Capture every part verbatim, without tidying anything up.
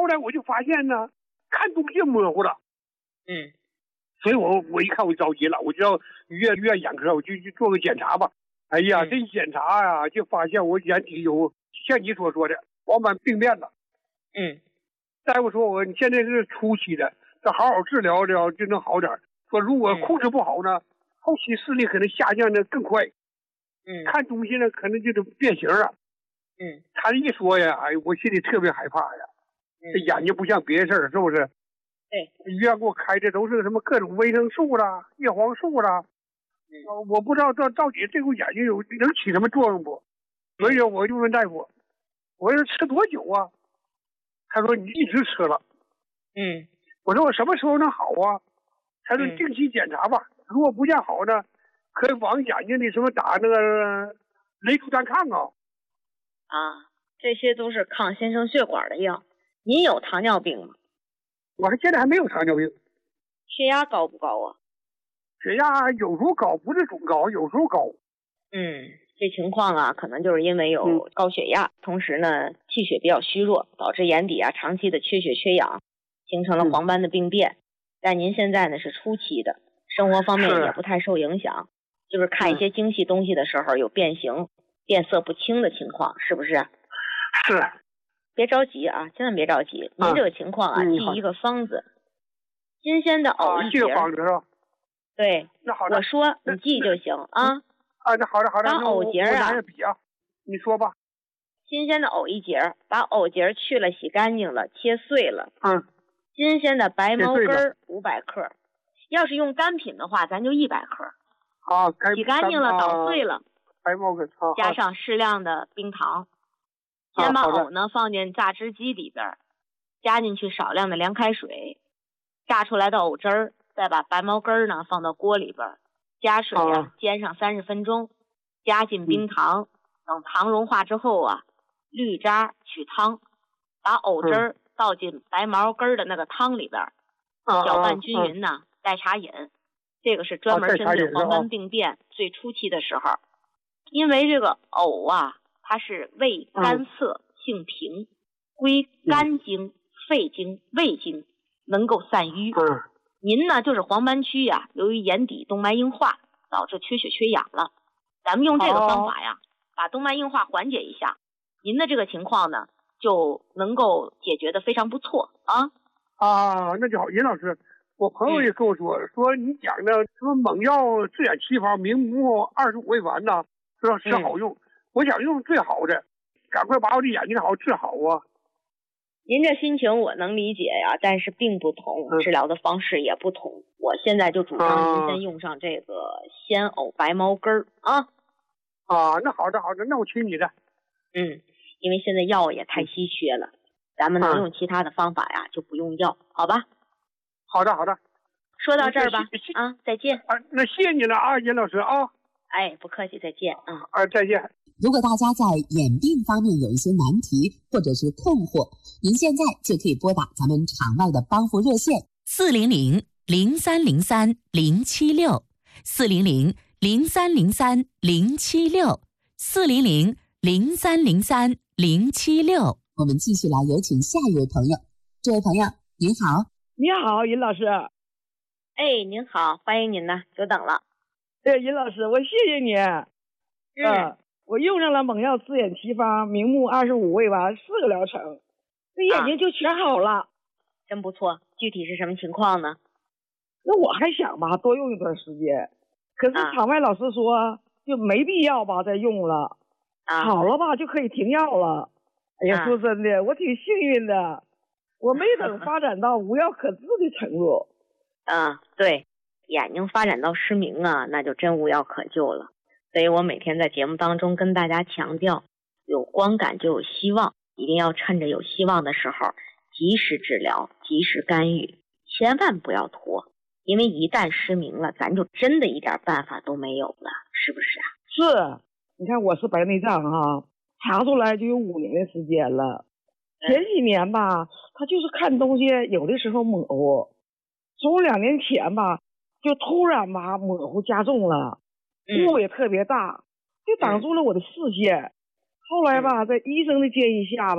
来我就发现呢，看东西模糊了。 嗯， 所以我我一看我着急了，我就要约约眼科，我就去做个检查吧。哎呀， 嗯、 这一检查呀、啊，就发现我眼底有像你所说的黄斑病变了。 嗯， 大夫说我你现在是初期的，这好好治疗疗就能好点。说如果控制不好呢，嗯、后期视力可能下降的更快。 嗯， 看东西呢可能就是变形了。 嗯， 他一说呀，哎，我心里特别害怕呀。 嗯、 这眼睛不像别的事儿，是不是？ 对， 医院给我开的都是什么各种维生素啦、叶黄素啦。 嗯， 我不知道这到底这个眼睛有能起什么作用不？所以我就问大夫，我说吃多久啊？他说你一直吃了。 嗯， 我说我什么时候能好啊？他说嗯、 定期检查吧，如果不见好呢，可以往眼睛里什么打那个雷珠单抗啊。 啊，这些都是抗新生血管的药。您有糖尿病吗？ 我现在还没有糖尿病。 血压高不高啊？ 血压有时候高，不是总高，有时候高。 嗯，这情况啊，可能就是因为有高血压，嗯、同时呢，气血比较虚弱，导致眼底啊长期的缺血缺氧，形成了黄斑的病变。嗯、但您现在呢是初期的，生活方面也不太受影响，就是看一些精细东西的时候有变形、变色不清的情况，是不是？ 是。 别着急啊，千万别着急。您这个情况啊， 嗯、 记一个方子，新鲜的藕一节。 啊，这个方子是吧？ 对， 那好的， 我说你记就行啊。 啊，那好的好的， 把藕节啊， 我拿下笔啊，你说吧。 新鲜的藕一节，把藕节去了，洗干净了，切碎了。 嗯。 新鲜的白毛根五百克，要是用干品的话，咱就一百克。 啊， 洗干净了，捣碎了， 白毛根，啊、 加上适量的冰糖。 啊、 先把藕呢放进榨汁机里边，加进去少量的凉开水，榨出来的藕汁儿，再把白毛根呢放到锅里边，加水啊， 啊煎上三十分钟，加进冰糖，嗯、等糖融化之后啊，滤渣取汤，把藕汁儿倒进白毛根的那个汤里边， 啊、 搅拌均匀呢， 啊、 代茶饮。这个是专门针对黄斑病变最初期的时候，因为这个藕啊，它是味甘涩、嗯、性平，归肝经、嗯、肺经、胃经，能够散瘀。 嗯， 您呢就是黄斑区呀、啊，由于眼底动脉硬化导致缺血缺氧了，咱们用这个方法呀，哦、把动脉硬化缓解一下，您的这个情况呢就能够解决的非常不错啊。 啊，那就好，尹老师。我朋友也跟我说，嗯、说你讲的什么猛药治眼奇方明目二十五味丸呐，说吃好用。嗯、我想用最好的，赶快把我的眼睛好治好啊。 您这心情我能理解呀，但是并不同，嗯、治疗的方式也不同。我现在就主张您先用上这个鲜藕白毛根儿啊。 啊，那好的好的，那我听你的。 嗯，因为现在药也太稀缺了，咱们能用其他的方法呀，就不用药，好吧？ 好的好的， 说到这儿吧，啊，再见啊，那谢谢你了啊，尹老师啊。 哎，不客气，再见啊。 啊，再见。 如果大家在眼病方面有一些难题或者是困惑，您现在就可以拨打咱们场外的帮扶热线四零零零三零三零七六四零零零三零三零七六四零零零三零三零七六。 我们继续来有请下一位朋友。这位朋友您好。 你好，尹老师。 哎，您好，欢迎您呢，久等了。 对，尹老师，我谢谢你。 嗯、 呃，我用上了猛药治眼奇方明目二十五味丸四个疗程，这眼睛就全好了、啊。 真不错，具体是什么情况呢？ 那我还想吧，多用一段时间。可是场外老师说、啊、就没必要吧，再用了。啊，好了吧，就可以停药了。哎呀，啊、说真的，我挺幸运的。我没等发展到无药可治的程度。 啊，对，眼睛发展到失明啊，那就真无药可救了。所以我每天在节目当中跟大家强调，有光感就有希望，一定要趁着有希望的时候及时治疗，及时干预，千万不要拖。因为一旦失明了，咱就真的一点办法都没有了，是不是啊？ 是，你看我是白内障哈，查出来就有五年的时间了。前几年吧，他就是看东西有的时候模糊，从两年前吧，就突然吧模糊加重了，雾也特别大，就挡住了我的视线。后来吧，在医生的建议下吧，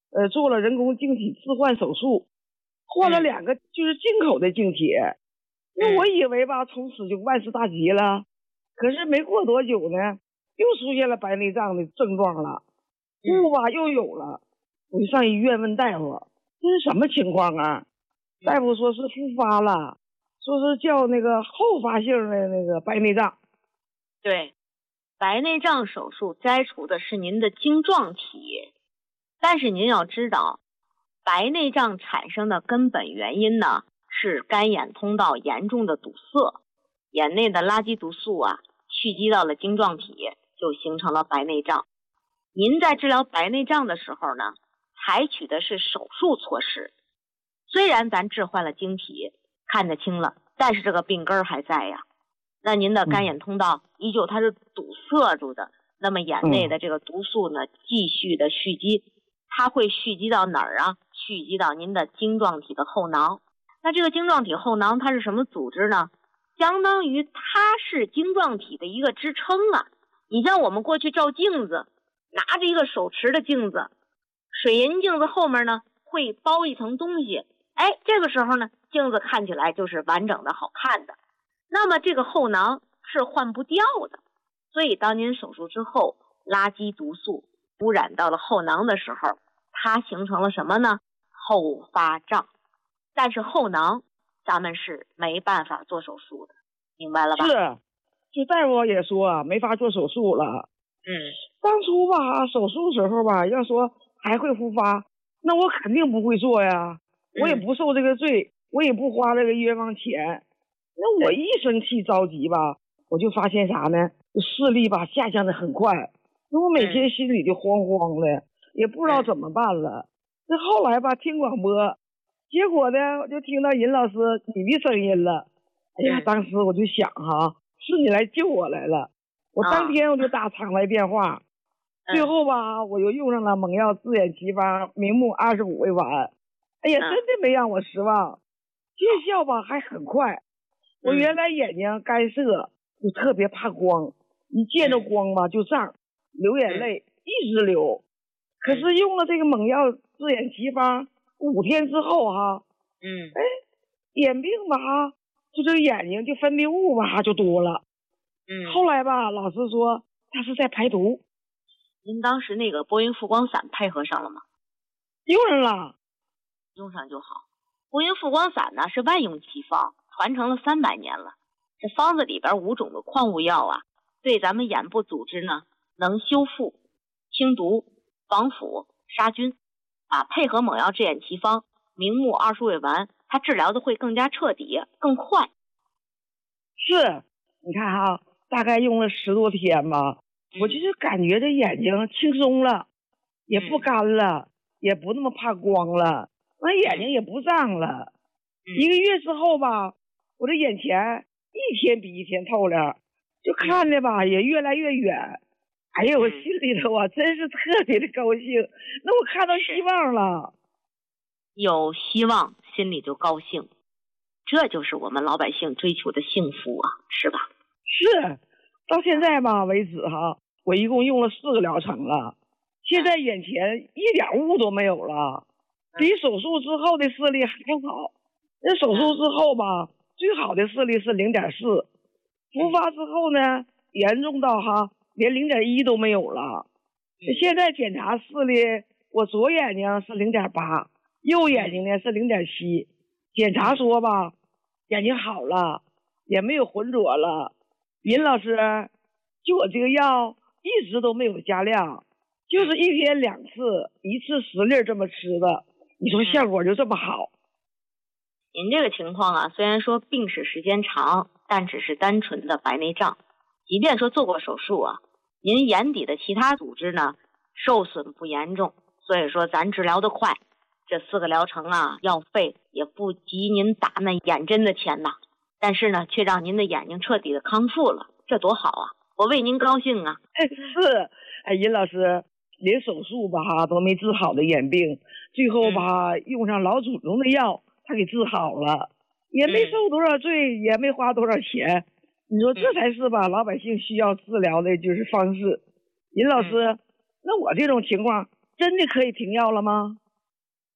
呃，做了人工晶体置换手术，换了两个就是进口的晶体。那我以为吧，从此就万事大吉了。可是没过多久呢，又出现了白内障的症状了，雾吧又有了。我就上医院问大夫，这是什么情况啊？大夫说是复发了，说是叫那个后发性的那个白内障。 对，白内障手术摘除的是您的晶状体，但是您要知道，白内障产生的根本原因呢，是干眼通道严重的堵塞，眼内的垃圾毒素啊蓄积到了晶状体，就形成了白内障。您在治疗白内障的时候呢，采取的是手术措施，虽然咱置换了晶体，看得清了，但是这个病根还在呀。那您的干眼通道依旧它是堵塞住的，那么眼内的这个毒素呢，继续的蓄积，它会蓄积到哪儿啊？蓄积到您的晶状体的后囊。那这个晶状体后囊它是什么组织呢？相当于它是晶状体的一个支撑啊。你像我们过去照镜子，拿着一个手持的镜子，水银镜子后面呢会包一层东西，哎，这个时候呢，镜子看起来就是完整的好看的。那么这个后囊是换不掉的，所以当您手术之后，垃圾毒素污染到了后囊的时候，它形成了什么呢？后发障。但是后囊咱们是没办法做手术的，明白了吧？ 是，就大夫也说没法做手术了。 嗯， 当初吧，手术时候吧，要说还会复发，那我肯定不会做呀，我也不受这个罪，我也不花这个冤枉钱。那我一生气着急吧，我就发现啥呢？视力吧下降的很快，那我每天心里就慌慌的，也不知道怎么办了。那后来吧，听广播，结果呢，我就听到尹老师你的声音了。哎呀，当时我就想哈，是你来救我来了。我当天我就打厂来电话，最后吧，我又用上了猛药自眼奇方明目二十五味丸。哎呀，真的没让我失望，见效吧还很快。我原来眼睛干涩，就特别怕光，一见着光吧就胀，流眼泪一直流。可是用了这个猛药自眼奇方，五天之后哈， 嗯， 哎，眼病吧哈，就这个眼睛就分泌物吧就多了。 嗯， 后来吧，老师说他是在排毒。 您当时那个波音复光散配合上了吗？ 用上了， 用上就好。波音复光散呢是万用奇方，传承了三百年了。这方子里边五种的矿物药啊，对咱们眼部组织呢能修复、清毒、防腐、杀菌啊。配合猛药治眼奇方明目二十味丸，它治疗的会更加彻底、更快。 是，你看哈，大概用了十多天吧，我就是感觉这眼睛轻松了，也不干了，也不那么怕光了，那眼睛也不胀了。一个月之后吧，我这眼前一天比一天透亮，就看的吧也越来越远。哎呀，我心里头啊真是特别的高兴，那我看到希望了。 有希望心里就高兴，这就是我们老百姓追求的幸福啊，是吧？ 是，到现在吧为止哈，我一共用了四个疗程了，现在眼前一点雾都没有了，比手术之后的视力还好。那手术之后吧，最好的视力是 零点四， 复发之后呢，严重到哈连 零点一 都没有了。现在检查视力，我左眼睛是 零点八， 右眼睛呢是 零点七。 检查说吧，眼睛好了，也没有浑浊了。尹老师，就我这个药一直都没有加量，就是一天两次，一次十粒这么吃的，你说效果就这么好？ 您这个情况啊，虽然说病史时间长，但只是单纯的白内障。即便说做过手术啊，您眼底的其他组织呢受损不严重，所以说咱治疗的快。这四个疗程啊，药费也不及您打那眼针的钱呐，但是呢，却让您的眼睛彻底的康复了，这多好啊！我为您高兴啊！ 是，哎，尹老师，连手术吧都没治好的眼病，最后吧、嗯、用上老祖宗的药，他给治好了，也没受多少罪，嗯、也没花多少钱。你说这才是吧，老百姓需要治疗的就是方式。尹老师，嗯、那我这种情况真的可以停药了吗？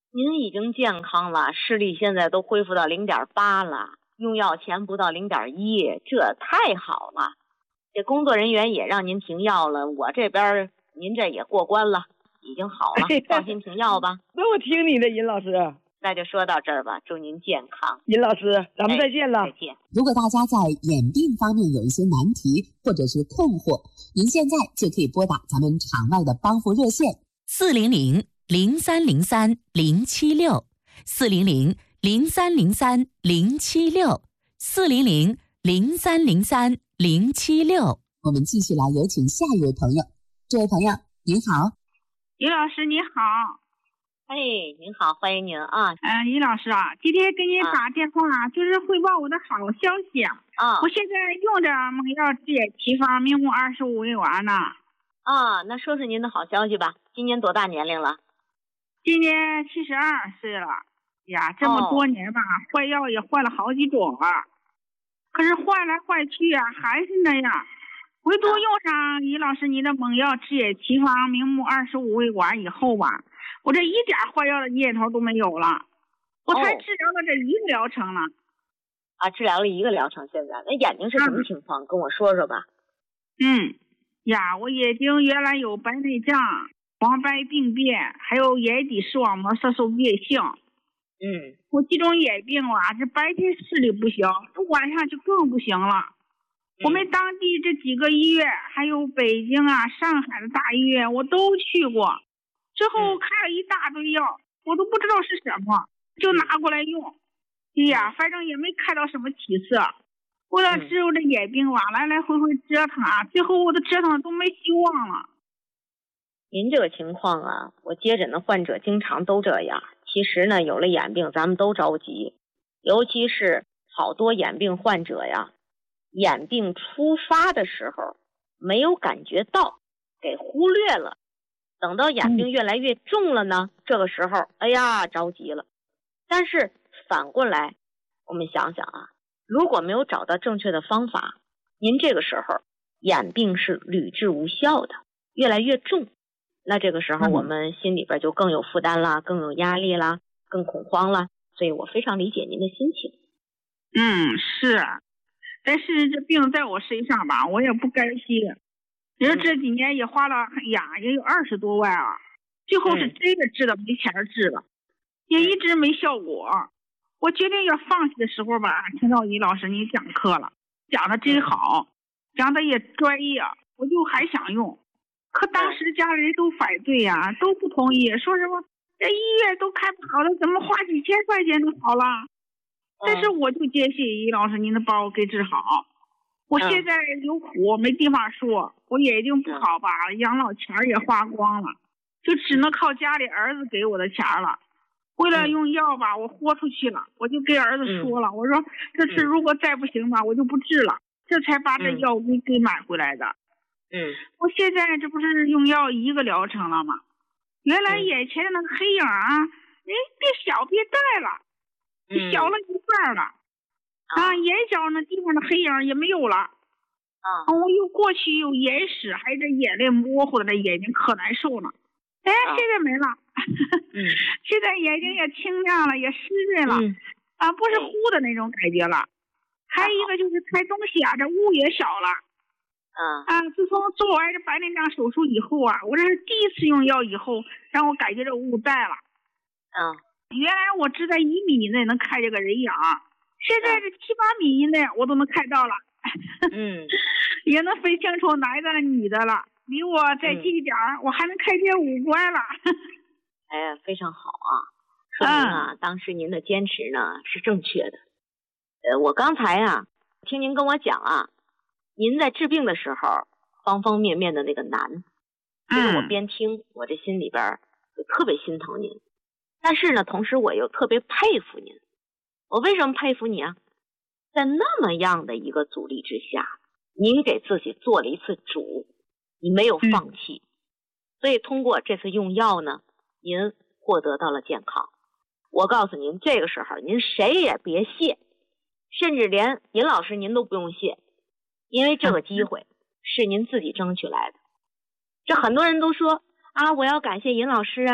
您已经健康了，视力现在都恢复到零点八了，用药前不到零点一，这太好了。这工作人员也让您停药了，我这边您这也过关了，已经好了，放心停药吧。 那我听你的，尹老师。 那就说到这儿吧，祝您健康。 尹老师，咱们再见了。 哎、再见。 如果大家在眼病方面有一些难题或者是困惑，您现在就可以拨打咱们场外的帮扶热线四零零零三零三零七六四零零零三零三零七六四零零零三零三零七六。 我们继续来有请下一位朋友。这位朋友您好。 尹老师你好。 哎，您好，欢迎您啊。 嗯，尹老师啊，今天给您打电话、啊、就是汇报我的好消息啊。 啊， 我现在用着蒙药治野奇方明目二十五味丸呢。 啊，那说说您的好消息吧。今年多大年龄了？ 今年七十二岁了。呀，这么多年吧，哦、换药也换了好几种了，可是换来换去啊，还是那样。唯独用上尹老师您的蒙药治野奇方明目二十五味丸以后吧，我这一点换药的念头都没有了。我才治疗了这一个疗程了。 啊，治疗了一个疗程，现在那眼睛是什么情况？嗯、跟我说说吧。 嗯，呀，我眼睛原来有白内障、黄斑病变，还有眼底视网膜色素变性。 嗯， 我这种眼病啊，这白天视力不行，这晚上就更不行了。我们当地这几个医院，还有北京啊、上海的大医院，我都去过。之后开了一大堆药，我都不知道是什么，就拿过来用。哎呀，反正也没看到什么起色。为了治我这眼病吧，来来回回折腾啊，最后我都折腾都没希望了。 您这个情况啊，我接诊的患者经常都这样。其实呢，有了眼病，咱们都着急，尤其是好多眼病患者呀。眼病初发的时候没有感觉到，给忽略了，等到眼病越来越重了呢、嗯、这个时候哎呀着急了。但是反过来我们想想啊，如果没有找到正确的方法，您这个时候眼病是屡治无效的，越来越重，那这个时候我们心里边就更有负担啦，更有压力啦，更恐慌啦。所以我非常理解您的心情。 嗯，是，但是这病在我身上吧，我也不甘心。人这几年也花了，哎呀，也有二十多万啊，最后是真的治了，没钱治了，也一直没效果。我决定要放弃的时候吧，听到尹老师您讲课了，讲的真好，讲的也专业，我就还想用。可当时家里人都反对呀、啊，都不同意，说什么这医院都开不好了，怎么花几千块钱就好了？但是我就坚信尹老师您能把我给治好。我现在有苦没地方说，我眼睛不好吧，养老钱也花光了，就只能靠家里儿子给我的钱了。为了用药吧，我豁出去了，我就给儿子说了，我说这次如果再不行吧，我就不治了，这才把这药给给买回来的。 嗯， 我现在这不是用药一个疗程了吗？原来眼前的那个黑影啊，哎，变小变淡了，就小了一半了。啊，眼角那地方的黑影也没有了。啊，我又过去有眼屎，还这眼泪模糊的，这眼睛可难受了。哎，现在没了。 嗯， 现在眼睛也清亮了，也湿润了。嗯、啊，不是糊的那种感觉了。还有一个就是看东西啊，这雾也小了。 啊啊，自从做完这白内障手术以后啊，我这是第一次用药以后，让我感觉这雾淡了。 啊， 原来我只在一米以内能看见个人影。现在这七八米以内我都能看到了， 嗯， 也能分清楚男的了女的了，离我再近一点、嗯、我还能看见五官了。 哎呀，非常好啊，说明啊、嗯、当时您的坚持呢是正确的。呃，我刚才啊听您跟我讲啊，您在治病的时候方方面面的那个难，其实我边听、嗯、我这心里边就特别心疼您，但是呢同时我又特别佩服您。我为什么佩服你啊？在那么样的一个阻力之下，您给自己做了一次主，你没有放弃、嗯、所以通过这次用药呢，您获得到了健康。我告诉您，这个时候您谁也别谢，甚至连尹老师您都不用谢，因为这个机会是您自己争取来的。这很多人都说啊，我要感谢尹老师啊，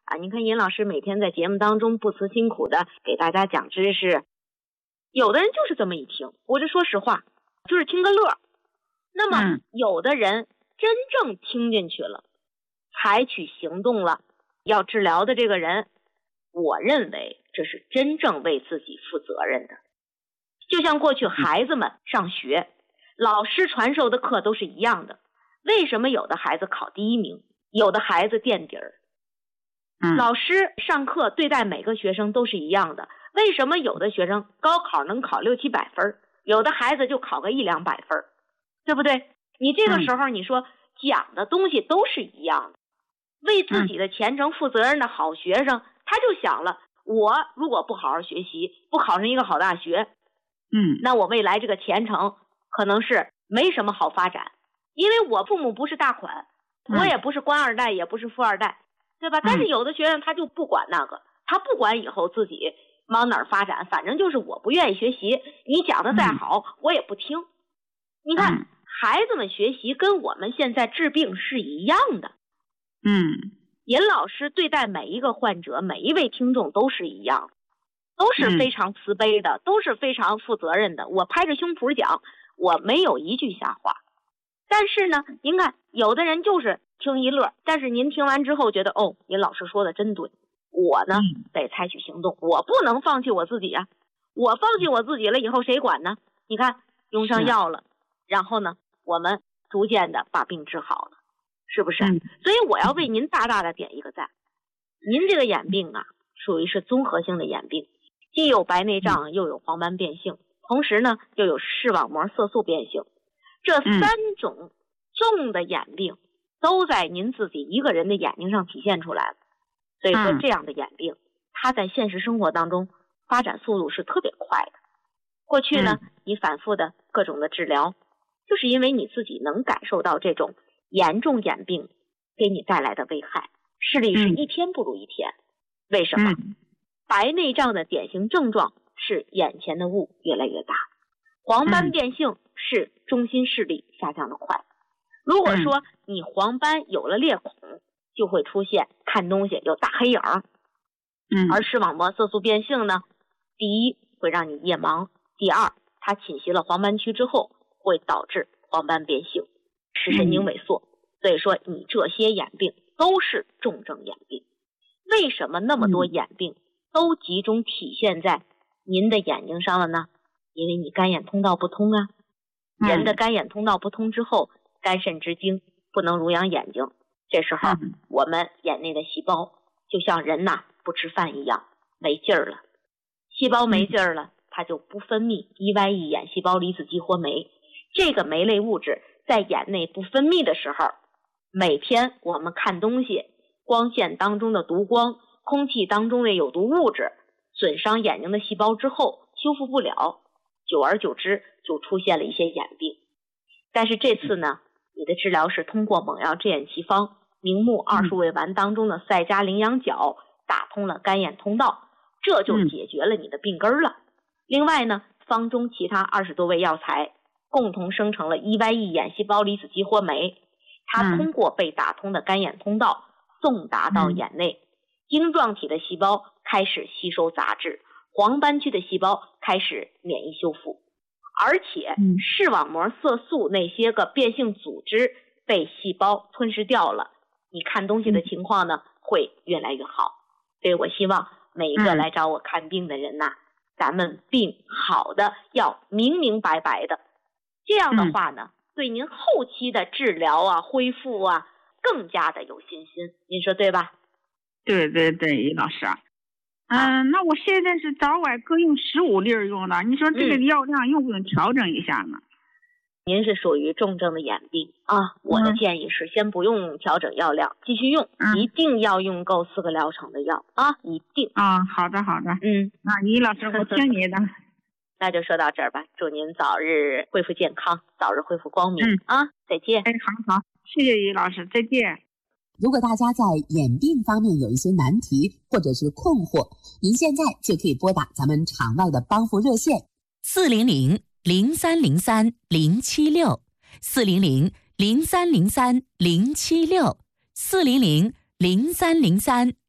啊，你看尹老师每天在节目当中不辞辛苦的给大家讲知识，有的人就是这么一听，我就说实话，就是听个乐。那么有的人真正听进去了，采取行动了，要治疗的这个人，我认为这是真正为自己负责任的。就像过去孩子们上学，老师传授的课都是一样的，为什么有的孩子考第一名，有的孩子垫底儿？老师上课对待每个学生都是一样的，为什么有的学生高考能考六七百分，有的孩子就考个一两百分，对不对？你这个时候你说讲的东西都是一样的，为自己的前程负责任的好学生，他就想了，我如果不好好学习，不考上一个好大学， 嗯， 那我未来这个前程可能是没什么好发展，因为我父母不是大款，我也不是官二代，也不是富二代，对吧？但是有的学生他就不管那个，他不管以后自己往哪儿发展，反正就是我不愿意学习，你讲的再好，我也不听。你看，孩子们学习跟我们现在治病是一样的。 嗯， 尹老师对待每一个患者，每一位听众都是一样的，都是非常慈悲的，都是非常负责任的。我拍着胸脯讲，我没有一句瞎话。但是呢，您看，有的人就是听一乐，但是您听完之后觉得，哦，尹老师说的真对，我呢得采取行动，我不能放弃我自己啊！我放弃我自己了以后谁管呢？你看用上药了，然后呢，我们逐渐的把病治好了，是不是？ 嗯、 所以我要为您大大的点一个赞。您这个眼病啊，属于是综合性的眼病，既有白内障，又有黄斑变性，同时呢又有视网膜色素变性，这三种重的眼病都在您自己一个人的眼睛上体现出来了。所以说这样的眼病，它在现实生活当中发展速度是特别快的。过去呢，你反复的各种的治疗，就是因为你自己能感受到这种严重眼病给你带来的危害，视力是一天不如一天。为什么？白内障的典型症状是眼前的雾越来越大，黄斑变性是中心视力下降的快。如果说你黄斑有了裂孔，就会出现看东西有大黑影。 嗯， 而视网膜色素变性呢，第一会让你夜盲，第二它侵袭了黄斑区之后会导致黄斑变性，视神经萎缩。所以说你这些眼病都是重症眼病。为什么那么多眼病都集中体现在您的眼睛上了呢？因为你肝眼通道不通啊。人的肝眼通道不通之后，肝肾之精不能濡养眼睛，这时候我们眼内的细胞就像人呐不吃饭一样没劲儿了，细胞没劲儿了，它就不分泌 E Y E 眼细胞离子激活酶。这个酶类物质在眼内不分泌的时候，每天我们看东西，光线当中的毒光，空气当中的有毒物质损伤眼睛的细胞之后修复不了，久而久之就出现了一些眼病。但是这次呢，你的治疗是通过猛药治眼奇方明目二数味丸当中的赛加羚羊角打通了肝眼通道，这就解决了你的病根了。另外呢，方中其他二十多味药材共同生成了 E Y E 眼细胞离子激活酶，它通过被打通的肝眼通道送达到眼内，晶状体的细胞开始吸收杂质，黄斑区的细胞开始免疫修复，而且视网膜色素那些个变性组织被细胞吞噬掉了，你看东西的情况呢会越来越好。所以我希望每一个来找我看病的人呐、啊，咱们病好的要明明白白的，这样的话呢，对您后期的治疗啊、恢复啊更加的有信心，您说对吧？ 对对对，尹老师啊，嗯、呃，那我现在是早晚各用十五粒用的，你说这个药量用不用调整一下呢？ 嗯、您是属于重症的眼病啊，我的建议是先不用调整药量，继续用，嗯、一定要用够四个疗程的药啊，一定啊。好的好的， 嗯， 啊，尹老师，我听你的。 那就说到这儿吧，祝您早日恢复健康，早日恢复光明、嗯、啊！再见。 哎，好好，谢谢尹老师，再见。 如果大家在眼病方面有一些难题或者是困惑，您现在就可以拨打咱们场外的帮扶热线四零零零三零三零七六四零零零三零三零七六四零零零三零三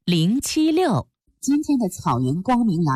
零七六。 今天的草原光明蓝